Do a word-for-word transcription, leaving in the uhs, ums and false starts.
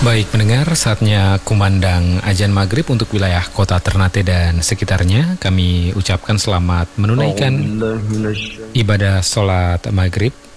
Baik pendengar, saatnya kumandang azan maghrib untuk wilayah kota Ternate dan sekitarnya. Kami ucapkan selamat menunaikan ibadah sholat maghrib